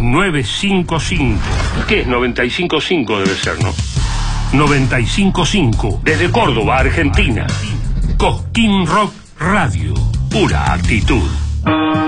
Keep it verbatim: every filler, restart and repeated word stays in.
noventa y cinco punto cinco. ¿Qué es noventa y cinco punto cinco? Debe ser, ¿no? noventa y cinco punto cinco. Desde Córdoba, Argentina. Cosquín Rock Radio. Pura actitud.